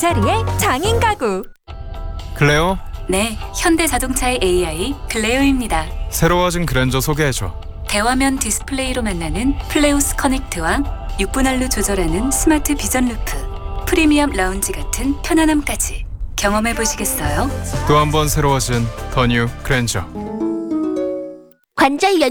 제자리에 장인 가구. 클레오, 네, 현대자동차의 AI 클레오입니다. 새로워진 그랜저 소개해줘. 대화면 디스플레이로 만나는 플레오스 커넥트와 6분할로 조절하는 스마트 비전 루프, 프리미엄 라운지 같은 편안함까지 경험해 보시겠어요? 또 한 번 새로워진 더 뉴 그랜저. 관절 연